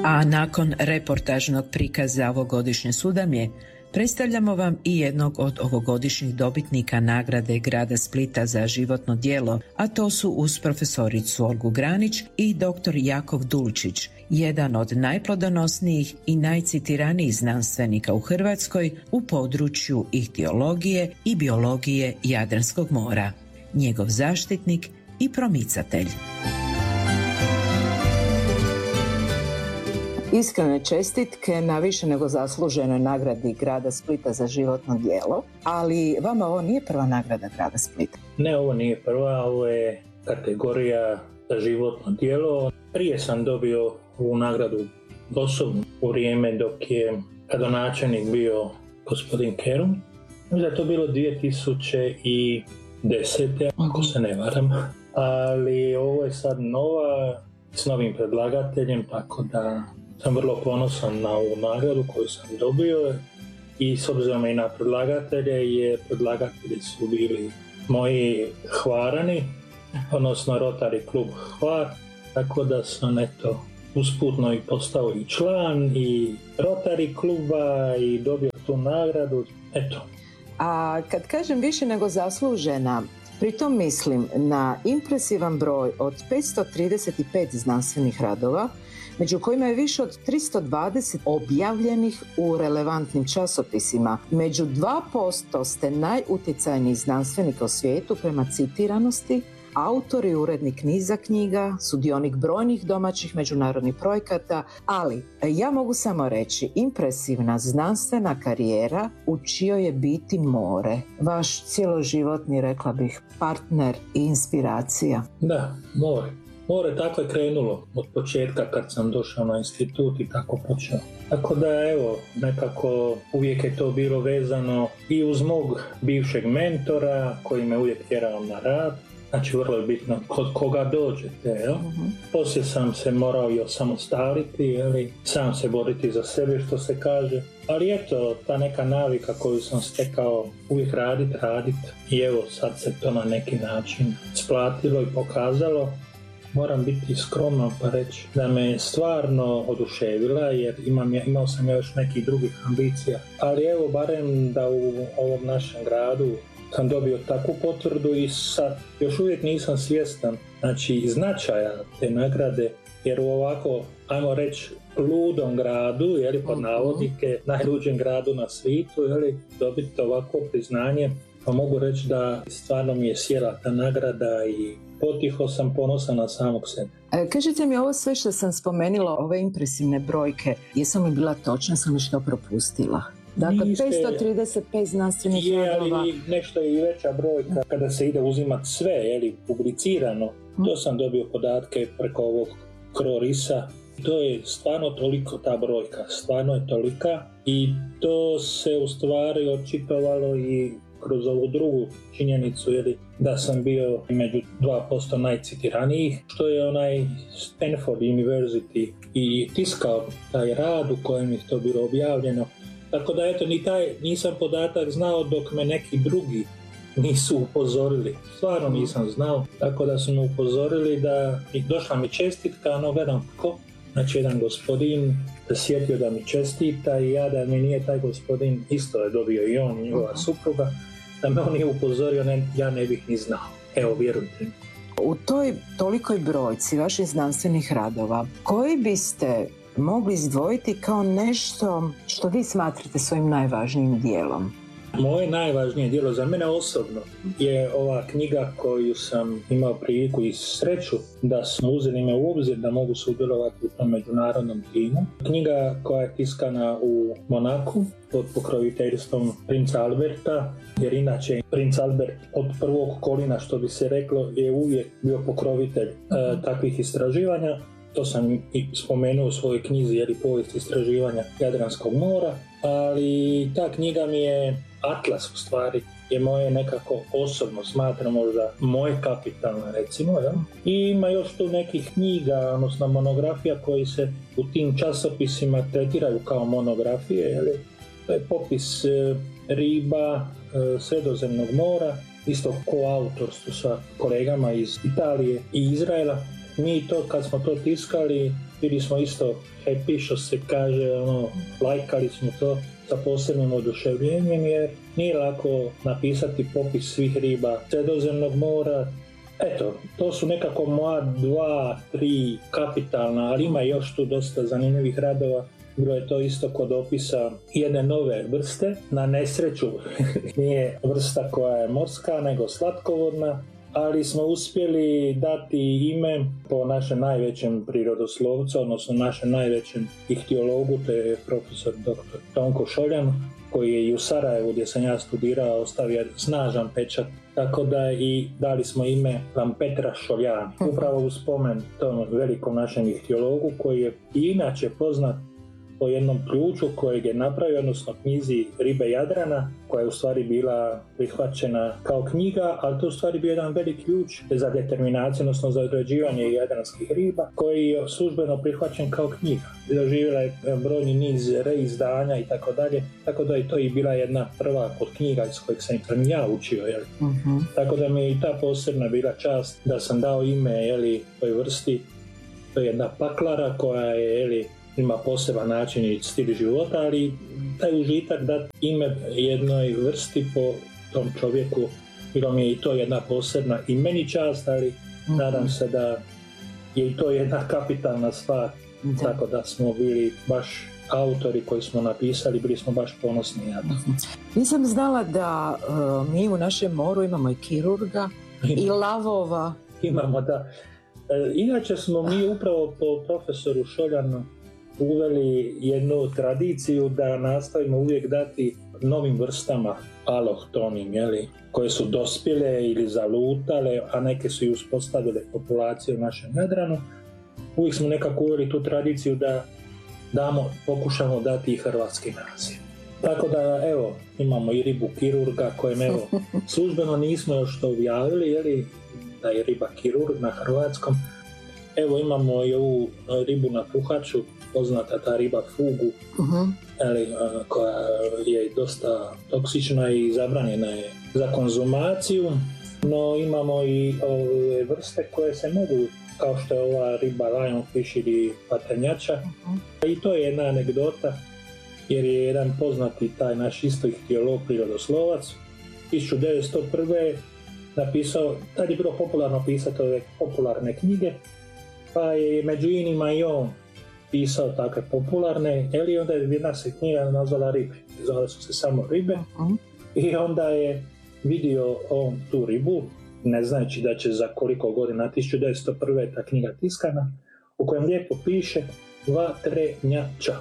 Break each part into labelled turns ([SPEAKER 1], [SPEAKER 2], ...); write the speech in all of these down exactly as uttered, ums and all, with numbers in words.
[SPEAKER 1] A nakon reportažnog prikaza ovogodišnje Sudamje, predstavljamo vam i jednog od ovogodišnjih dobitnika nagrade grada Splita za životno djelo, a to su uz profesoricu Olgu Granić i doktor Jakov Dulčić, jedan od najplodonosnijih i najcitiranijih znanstvenika u Hrvatskoj u području ihtiologije i biologije Jadranskog mora, njegov zaštitnik i promicatelj. Iskrene čestitke na više nego zasluženoj nagradi grada Splita za životno djelo, ali vama ovo nije prva nagrada grada Splita.
[SPEAKER 2] Ne, ovo nije prva, ovo je kategorija za životno djelo. Prije sam dobio ovu nagradu osobno u vrijeme dok je gradonačelnik bio gospodin Kerum. Možda je to bilo dvije tisuće desete. ako se ne varam, ali ovo je sad nova s novim predlagateljem, tako da sam vrlo ponosan na ovu nagradu koju sam dobio i s obzirom i na predlagatelje, jer predlagatelji su bili moji Hvarani, odnosno Rotary klub Hvar, tako da sam eto usputno i postao i član i Rotary kluba i dobio tu nagradu, eto.
[SPEAKER 1] A kad kažem više nego zaslužena, pritom mislim na impresivan broj od petsto trideset pet znanstvenih radova, među kojima je više od tristo dvadeset objavljenih u relevantnim časopisima. Među dva posto ste najutjecajniji znanstvenika u svijetu prema citiranosti, autor i urednik niza knjiga, sudionik brojnih domaćih međunarodnih projekata, ali ja mogu samo reći impresivna znanstvena karijera u čijoj je biti more. Vaš cjeloživotni, rekla bih, partner i inspiracija.
[SPEAKER 2] Da, more. More tako je krenulo od početka kad sam došao na institut i tako počeo. Tako da evo, nekako uvijek je to bilo vezano i uz mog bivšeg mentora koji me uvijek tjerao na rad. Znači vrlo je bitno kod koga dođete. Jel? Uh-huh. Poslije sam se morao i osamostaliti, jeli? Sam se boriti za sebe što se kaže. Ali eto, ta neka navika koju sam stekao uvijek radit, radit. I evo sad se to na neki način splatilo i pokazalo. Moram biti skroman pa reći da me je stvarno oduševila jer imam, imao sam još nekih drugih ambicija. Ali evo barem da u ovom našem gradu sam dobio takvu potvrdu i sad još uvijek nisam svjestan znači značaja te nagrade jer u ovako, ajmo reći, ludom gradu, jeli, pod navodnike, najluđem gradu na svijetu, jeli, dobiti ovako priznanje, pa mogu reći da stvarno mi je sjela ta nagrada i potiho sam ponosan na samog sebe.
[SPEAKER 1] E, kažite mi, ovo sve što sam spomenula, ove impresivne brojke, jesam li bila točna, sam li što propustila? Dakle, Niste, petsto trideset pet znanstvenih radova.
[SPEAKER 2] Ali nešto je i veća brojka kada se ide uzimati sve, jeli, publicirano. Hmm. To sam dobio podatke preko ovog Krorisa. To je stvarno toliko ta brojka, stvarno je tolika i to se u stvari očitovalo i kroz ovu drugu činjenicu, jeli, da sam bio među dva posto najcitiranijih, što je onaj Stanford University i tiskao taj rad u kojem je to bilo objavljeno. Tako da eto, ni taj, nisam podatak znao dok me neki drugi nisu upozorili. Stvarno nisam znao, tako da su me upozorili da i došla mi čestitka, no gledam ko. Znači jedan gospodin se sjetio da mi čestita i ja da mi nije taj gospodin, isto je dobio i on i njegova supruga, da me on nije upozorio, ne, ja ne bih ni znao. Evo, vjerujte.
[SPEAKER 1] U toj tolikoj brojci vaših znanstvenih radova, koji biste mogli izdvojiti kao nešto što vi smatrate svojim najvažnijim dijelom?
[SPEAKER 2] Moje najvažnije djelo za mene osobno je ova knjiga koju sam imao priliku i sreću da smo uzeli me u obzir da mogu sudjelovati u tom međunarodnom timu. Knjiga koja je tiskana u Monaku pod pokroviteljstvom princa Alberta, jer inače princ Albert od prvog kolina, što bi se reklo, je uvijek bio pokrovitelj e, takvih istraživanja. To sam i spomenuo u svojoj knjizi, jer i povijest istraživanja Jadranskog mora, ali ta knjiga mi je atlas, u stvari je moje nekako osobno, smatram možda moje kapitalno, recimo, ja? I ima još tu nekih knjiga, odnosno monografija koji se u tim časopisima tretiraju kao monografije, jeli? To je popis e, riba e, Sredozemnog mora, isto koautorstvo sa kolegama iz Italije i Izraela. Mi to, kad smo to tiskali, bili smo isto happy, što se kaže, ono, lajkali smo to sa posebnim oduševljenjem, jer nije lako napisati popis svih riba Sredozemnog mora. Eto, to su nekako moja dva, tri kapitalna, ali ima još tu dosta zanimljivih radova. Bilo je to isto kod opisa jedne nove vrste. Na nesreću nije vrsta koja je morska, nego slatkovodna, ali smo uspjeli dati ime po našem najvećem prirodoslovcu, odnosno našem najvećem ihtiologu, to je profesor doktor Tonko Šoljan, koji je i u Sarajevu, gdje sam ja studirao, ostavio snažan pečat. Tako da i dali smo ime Lampetra šoljani, upravo u spomen tom velikom našem ihtiologu, koji je i inače poznat po jednom ključu kojeg je napravio, odnosno knjizi Ribe Jadrana, koja je u stvari bila prihvaćena kao knjiga, ali to u stvari bio jedan velik ključ za determinaciju, odnosno za određivanje jadranskih riba, koji je službeno prihvaćen kao knjiga. Doživjela je brojni niz reizdanja i tako dalje, tako da je to i bila jedna prva od knjiga iz kojeg sam ja učio. Jeli. Uh-huh. Tako da mi je i ta posebna bila čast da sam dao ime jeli, toj vrsti. To je jedna paklara koja je jeli, ima poseban način i stil života, ali taj užitak dati ime jednoj vrsti po tom čovjeku, bilo mi je i to jedna posebna i meni čast, ali mm-hmm. nadam se da je i to jedna kapitalna stvar, da. Tako da smo bili baš autori koji smo napisali, bili smo baš ponosni na to. Mm-hmm.
[SPEAKER 1] Nisam znala da uh, mi u našem moru imamo i kirurga i lavova.
[SPEAKER 2] Imamo, da. E, inače smo mi upravo po profesoru Šoljanu uveli jednu tradiciju da nastavimo uvijek dati novim vrstama alohtonim, jeli, koje su dospjele ili zalutale, a neke su i uspostavile populacije u našem Jadranu. Uvijek smo nekako uveli tu tradiciju da damo, pokušamo dati i hrvatski naziv. Tako da, evo, imamo i ribu kirurga kojem, evo, službeno nismo još to objavili, jeli, da je riba kirurg na hrvatskom. Evo, imamo i ovu ribu na puhaču, poznata ta riba fugu, uh-huh. ali, koja je dosta toksična i zabranjena je za konzumaciju, no imamo i ove vrste koje se mogu, kao što je ova riba lionfish ili paternjača. Uh-huh. I to je jedna anegdota, jer je jedan poznati taj naš isto ihtiolog, prirodoslovac, tisuću devetsto prve napisao, tad je bilo popularno pisati ove popularne knjige, pa je među inima i on pisao takve popularne, ili onda je jedna se knjiga nazvala Ribe, zvala su se samo Ribe, uh-huh. i onda je vidio on tu ribu, ne znajući da će za koliko godina, tisuću devetsto prve ta knjiga tiskana, u kojem lijepo piše vatrenjača.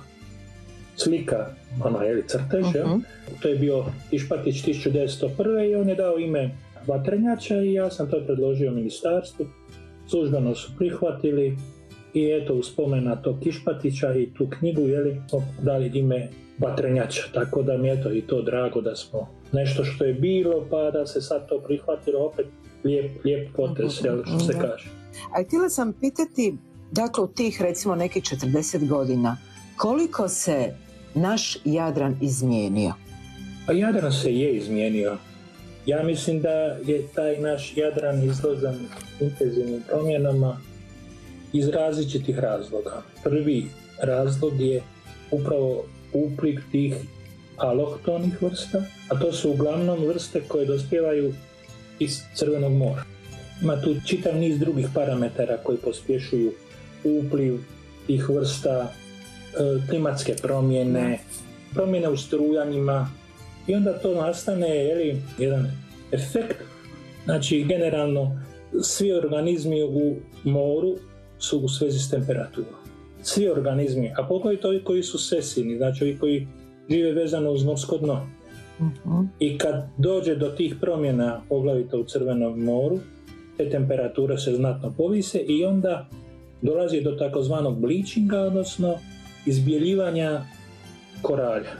[SPEAKER 2] Slika, ona je li crtež, uh-huh. to je bio Išpatić tisuću devetsto prve i on je dao ime vatrenjača i ja sam to predložio ministarstvu, službeno su prihvatili. I eto, u spomena tog Išpatića i tu knjigu, jeli, smo dali ime vatrenjača. Tako da mi je to i to drago da smo nešto što je bilo, pa da se sad to prihvatilo, opet lijep, lijep potez, jel, što se kaže.
[SPEAKER 1] A htjela sam pitati, dakle, u tih recimo nekih četrdeset godina, koliko se naš Jadran izmijenio?
[SPEAKER 2] A Jadran se je izmijenio. Ja mislim da je taj naš Jadran izložen intenzivnim promjenama iz različitih razloga. Prvi razlog je upravo upliv tih alohtonih vrsta, a to su uglavnom vrste koje dospijevaju iz Crvenog mora. Ima tu čitav niz drugih parametara koji pospješuju upliv tih vrsta, klimatske promjene, promjene u strujanjima i onda to nastane jeli, jedan efekt. Znači, generalno, svi organizmi u moru su u svezi s temperaturom. Svi organizmi, a poglavito ovi koji su sesivni, znači ovi koji žive vezano uz morsko dno. Uh-huh. I kad dođe do tih promjena, poglavito u Crvenom moru, te temperature se znatno povise i onda dolazi do takozvanog bleachinga, odnosno izbjeljivanja koralja.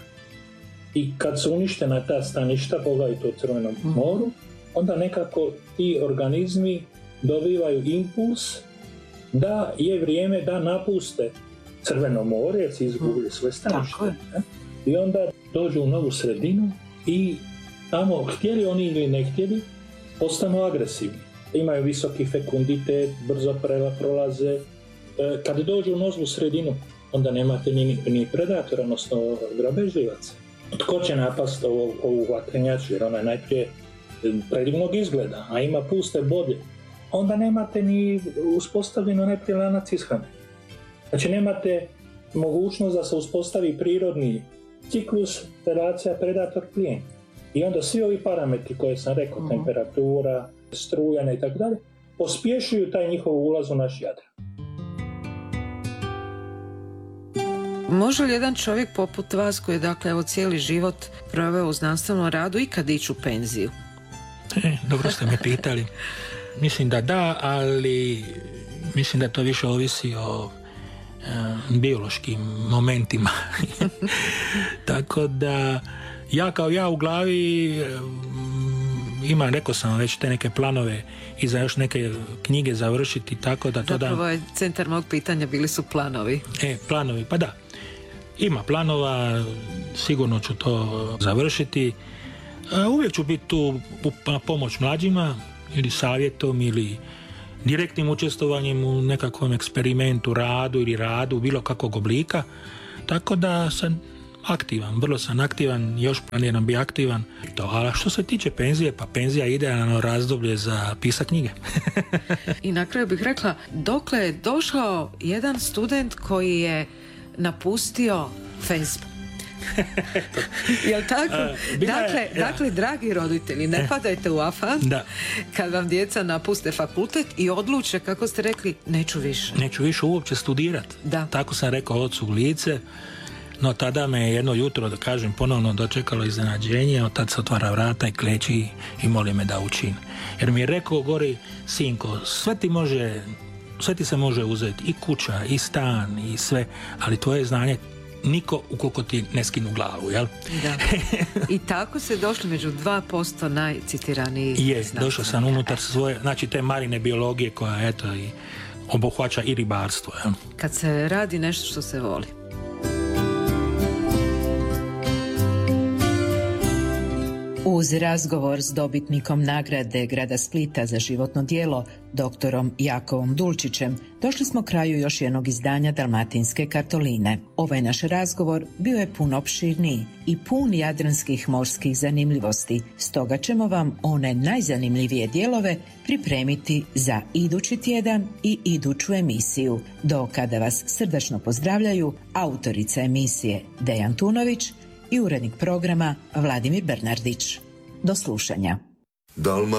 [SPEAKER 2] I kad su uništena ta staništa, poglavito u Crvenom uh-huh. moru, onda nekako ti organizmi dobivaju impuls da je vrijeme da napuste Crveno more, jer si izgubili sve stanište. I onda dođu u novu sredinu i tamo, htjeli oni ili ne htjeli, postanu agresivni. Imaju visoki fekunditet, brzo prolaze, Kad dođu u nozvu sredinu, onda nemate ni, ni predatora, odnosno grabežljivaca. Tko će napast ovu, ovu vatrenjaču, jer ona je najprije predivnog izgleda, a ima puste bode. Onda nemate ni uspostavljeno najprije lanac ishrane. Znači nemate mogućnost da se uspostavi prirodni ciklus, relacija predator-klijent. I onda svi ovi parametri koje sam rekao, uh-huh. temperatura, strujanje i tako dalje, pospješuju taj njihov ulaz u naš Jadran.
[SPEAKER 3] Može li jedan čovjek poput vas, koji je dakle evo cijeli život proveo u znanstvenom radu, ikad ići u penziju?
[SPEAKER 4] E, dobro ste me pitali. Mislim da da, ali mislim da to više ovisi o e, biološkim momentima. Tako da ja kao ja u glavi e, imam, rekao sam već, te neke planove i za još neke knjige završiti, tako da to da...
[SPEAKER 3] Zapravo je centar mog pitanja, bili su planovi.
[SPEAKER 4] E, planovi, pa da. Ima planova, sigurno ću to završiti. Uvijek ću biti tu na pomoć mlađima, ili savjetom, ili direktnim učestvovanjem u nekakvom eksperimentu, radu ili radu bilo kakvog oblika. Tako da sam aktivan, vrlo sam aktivan, još planiram biti aktivan. To, a što se tiče penzije, pa penzija je idealno razdoblje za pisat knjige.
[SPEAKER 3] I na kraju bih rekla, dokle je došao jedan student koji je napustio Facebook? Jel tako? A, dakle, je, ja. dakle, dragi roditelji, ne padajte u afan da. Kad vam djeca napuste fakultet i odluče, kako ste rekli, neću više.
[SPEAKER 4] Neću više uopće studirati. Tako sam rekao ocu u lice. No tada me jedno jutro, da kažem, ponovno dočekalo iznenađenje, od tad se otvara vrata i kleči i moli me da učim. Jer mi je rekao, gori, sinko, sve ti može, sve ti se može uzeti, i kuća, i stan, i sve, ali tvoje znanje niko ukoliko ti ne skinu glavu, jel?
[SPEAKER 3] Da. I tako se došli među dva posto najcitiranijih.
[SPEAKER 4] Je, došao sam unutar svoje, znači te marine biologije koja, eto, i obuhvaća i ribarstvo, jel?
[SPEAKER 3] Kad se radi nešto što se voli. Uz razgovor s dobitnikom nagrade Grada Splita za životno djelo, doktorom Jakovom Dulčićem, došli smo kraju još jednog izdanja Dalmatinske kartoline. Ovaj naš razgovor bio je puno opširniji i pun jadranskih morskih zanimljivosti, stoga ćemo vam one najzanimljivije dijelove pripremiti za idući tjedan i iduću emisiju. Do kada vas srdačno pozdravljaju autorica emisije Dejan Tunović i urednik programa Vladimir Bernardić. Do slušanja. Dalma